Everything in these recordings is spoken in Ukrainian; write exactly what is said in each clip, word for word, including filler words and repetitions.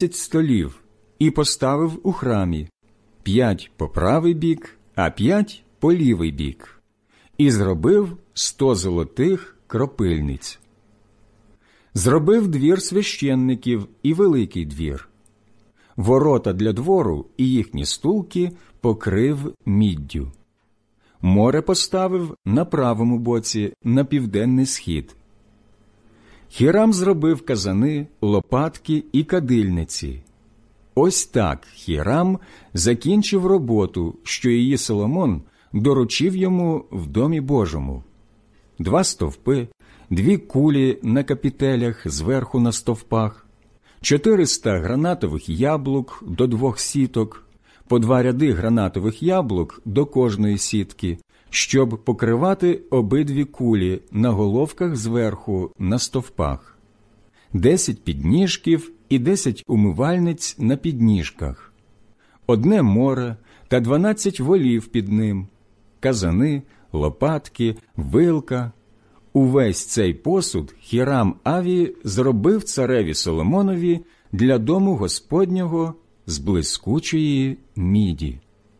дванадцять столів і поставив у храмі, п'ять по правий бік, а п'ять по лівий бік, і зробив сто золотих кропильниць. Зробив двір священників і великий двір. Ворота для двору і їхні стулки покрив міддю. Море поставив на правому боці, на південний схід. Хірам зробив казани, лопатки і кадильниці. Ось так Хірам закінчив роботу, що її Соломон доручив йому в домі Божому. Два стовпи, дві кулі на капітелях зверху на стовпах, чотириста гранатових яблук до двох сіток, по два ряди гранатових яблук до кожної сітки, щоб покривати обидві кулі на головках зверху на стовпах, десять підніжків і десять умивальниць на підніжках, одне море та дванадцять волів під ним, казани, лопатки, вилка. Увесь цей посуд Хірам Аві зробив цареві Соломонові для дому Господнього з блискучої міді.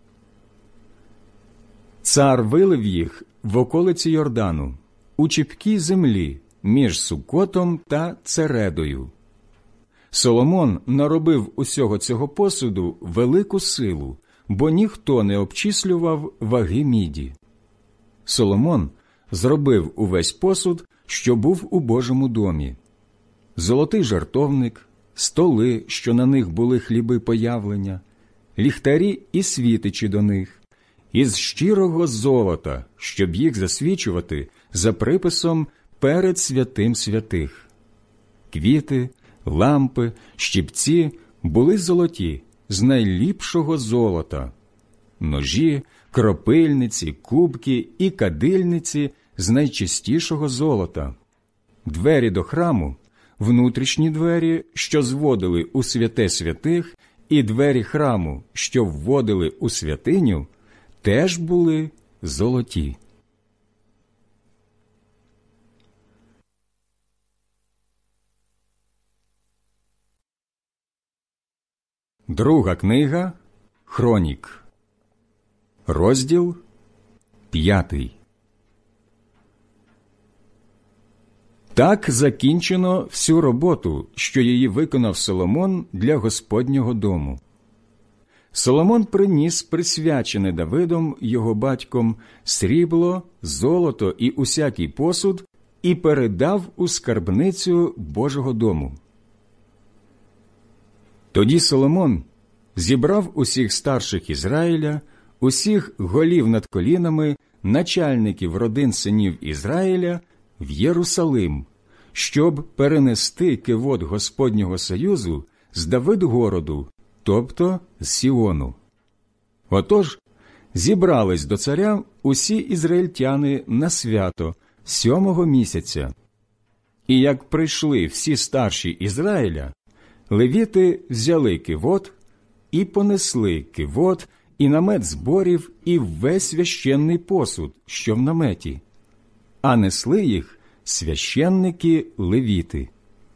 Цар вилив їх в околиці Йордану, у чіпкій землі, між Сукотом та Цередою. Соломон наробив усього цього посуду велику силу, бо ніхто не обчислював ваги міді. Соломон зробив увесь посуд, що був у Божому домі: золотий жертовник, столи, що на них були хліби появлення, ліхтарі і світичі до них, із щирого золота, щоб їх засвічувати за приписом перед святим святих. Квіти, лампи, щипці були золоті, з найліпшого золота. Ножі, кропильниці, кубки і кадильниці з найчистішого золота. Двері до храму, внутрішні двері, що зводили у святе святих, і двері храму, що вводили у святиню, теж були золоті. Друга книга Хронік. Розділ п'ятий. Так закінчено всю роботу, що її виконав Соломон для Господнього дому. Соломон приніс присвячене Давидом, його батьком, срібло, золото і усякий посуд і передав у скарбницю Божого дому. Тоді Соломон зібрав усіх старших Ізраїля, усіх голів над колінами, начальників родин синів Ізраїля в Єрусалим, щоб перенести кивот Господнього союзу з Давидгороду, тобто з Сіону. Отож, зібрались до царя усі ізраїльтяни на свято сьомого місяця. І як прийшли всі старші Ізраїля, левіти взяли кивот і понесли кивот, і намет зборів, і весь священний посуд, що в наметі, а несли їх священники-левіти.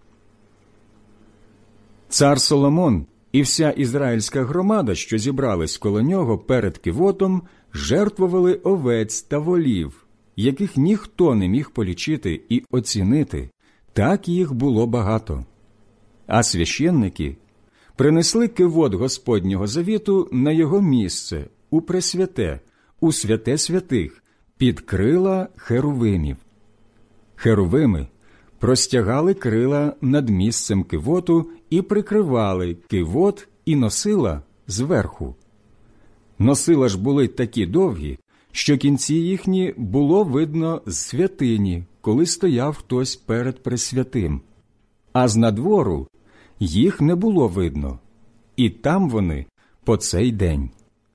Цар Соломон і вся ізраїльська громада, що зібрались коло нього перед кивотом, жертвували овець та волів, яких ніхто не міг полічити і оцінити, так їх було багато. А священники принесли кивот Господнього завіту на його місце, у пресвяте, у святе святих, під крила херувимів. Херувими простягали крила над місцем кивоту і прикривали кивот і носила зверху. Носила ж були такі довгі, що кінці їхні було видно з святині, коли стояв хтось перед пресвятим, а з надвору їх не було видно, і там вони по цей день.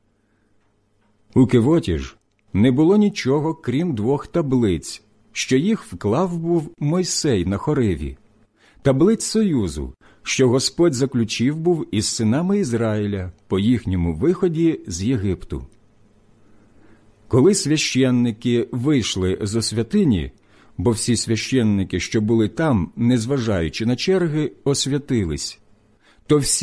У кивоті ж не було нічого, крім двох таблиць, що їх вклав був Мойсей на Хориві, таблиць союзу, що Господь заключив був із синами Ізраїля по їхньому виході з Єгипту. Коли священники вийшли зо святині, бо всі священники, що були там, незважаючи на черги, освятились, то всі